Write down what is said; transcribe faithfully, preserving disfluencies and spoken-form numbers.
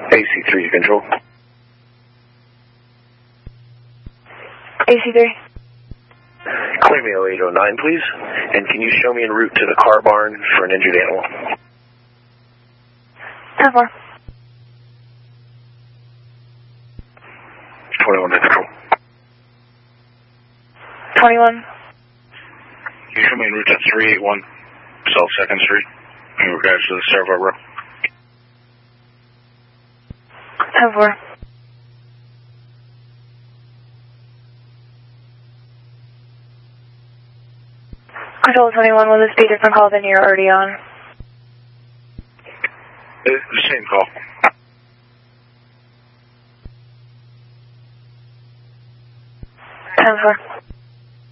A C three to control. A C three. Clear me oh eight oh nine, please. And can you show me en route to the car barn for an injured animal? ten four. twenty-one to control. twenty-one. Can you show me en route to three eighty-one South second Street in regards to the servo row? ten four. Control twenty-one, will this be a different call than you're already on? It's the same call. ten four.